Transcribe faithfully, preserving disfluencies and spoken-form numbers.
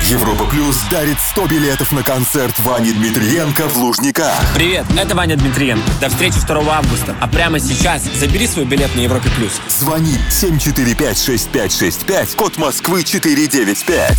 Европа Плюс дарит сто билетов на концерт Вани Дмитриенко в Лужниках. Привет, это Ваня Дмитриенко. До встречи второго августа. А прямо сейчас забери свой билет на Европе Плюс. Звони семь четыре пять шесть пять шесть пять, код Москвы четыре девять пять.